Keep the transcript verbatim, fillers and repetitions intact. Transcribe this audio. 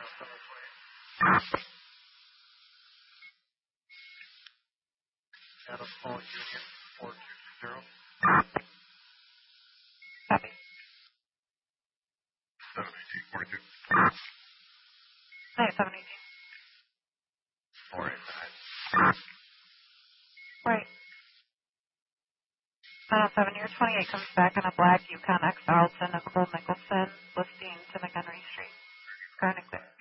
Adam Paul Union four two two zero. Copy. seven eighteen forty-two. Hey, seven eighteen. four eight nine. Right. Uh, seven year twenty-eight comes back in a black Yukon X Alton, Nicole Nicholson, listing to McHenry Street. Current exit.